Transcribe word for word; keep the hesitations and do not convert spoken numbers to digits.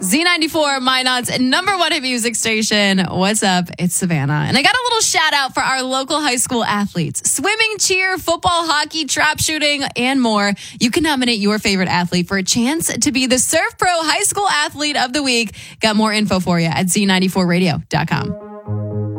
Z ninety-four, Minot's number one hit music station. What's up? It's Savannah. And I got a little shout out for our local high school athletes. Swimming, cheer, football, hockey, trap shooting, and more. You can nominate your favorite athlete for a chance to be the Surf Pro High School Athlete of the Week. Got more info for you at Z ninety-four radio dot com.